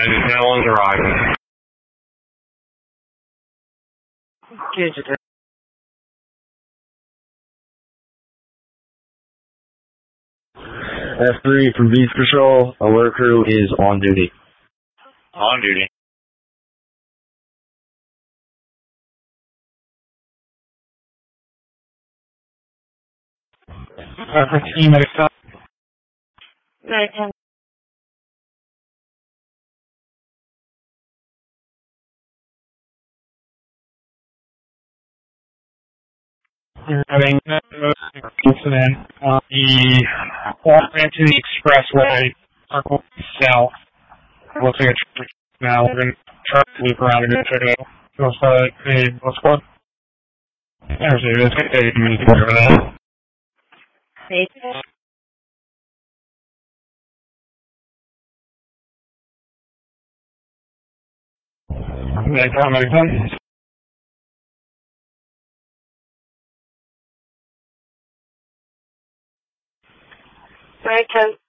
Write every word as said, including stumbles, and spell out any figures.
and no one's arriving. Fugitive. F three from Beach Patrol, alert crew is on duty. On duty. Uh, fifteen, stop. nine ten. Having incident on the walk into the expressway, circle south. Looks like a traffic now. We're going to try to loop around and go check it out. Looks like a what's called? There's a let's get a music over there. Eight. Next time, next time. nine ten.